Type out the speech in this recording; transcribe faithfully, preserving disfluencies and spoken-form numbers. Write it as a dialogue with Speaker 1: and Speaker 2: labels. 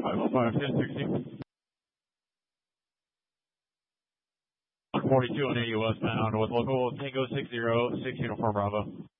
Speaker 1: five oh five, ten sixty. one forty-two on A U S bound with local Tango six zero, six Uniform Bravo.